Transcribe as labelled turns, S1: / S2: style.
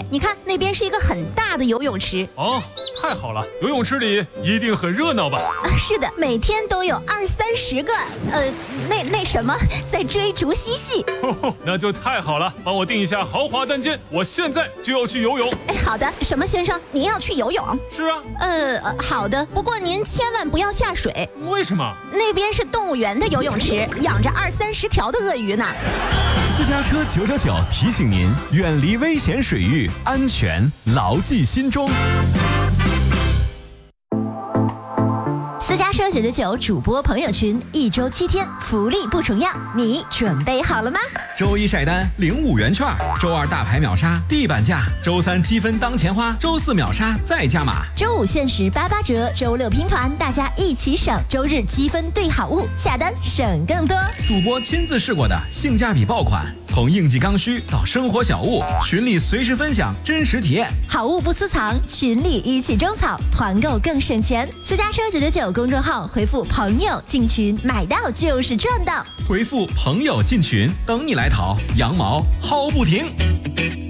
S1: 对，你看那边是一个很大的游泳池。
S2: 哦，太好了，游泳池里一定很热闹吧？
S1: 是的，每天都有20-30个，那什么在追逐嬉戏。
S2: 那就太好了，帮我订一下豪华单间，我现在就要去游泳。
S1: 好的，什么先生，您要去游泳？
S2: 是啊。
S1: 好的，不过您千万不要下水。
S2: 为什么？
S1: 那边是动物园的游泳池，养着20-30条的鳄鱼呢。
S3: 私家车999提醒您，远离危险水域，安全牢记心中。
S1: 私家车999主播朋友群，1周7天，福利不重样，你准备好了吗？
S4: 周一晒单领5元券，周二大牌秒杀地板价，周三积分当钱花，周四秒杀再加码，
S1: 周五限时88折，周六拼团，大家一起省，周日积分兑好物，下单省更多。
S4: 主播亲自试过的性价比爆款，从应季刚需到生活小物，群里随时分享真实体验，
S1: 好物不私藏，群里一起种草，团购更省钱。私家车999公众号回复朋友进群，买到就是赚到。
S4: 回复朋友进群，等你来淘，羊毛薅不停。